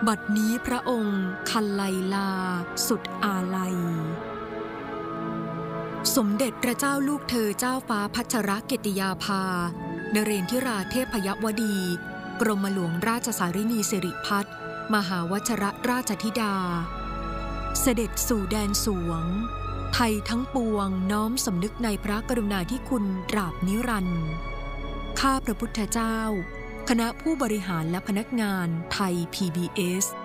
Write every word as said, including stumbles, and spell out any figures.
บัดนี้พระองค์คันไลลาสุดอาลัยสมเด็จพระเจ้าลูกเธอเจ้าฟ้าพัชรกิติยาภานเรนทิราเทพยวดี กรมหลวงราชสารินีสิริพัฒน์มหาวชรราชธิดาเสด็จสู่แดนสวงไทยทั้งปวงน้อมสำนึกในพระกรุณาธิคุณตราบนิรันดร์ข้าพระพุทธเจ้าคณะผู้บริหารและพนักงานไทย พี บี เอส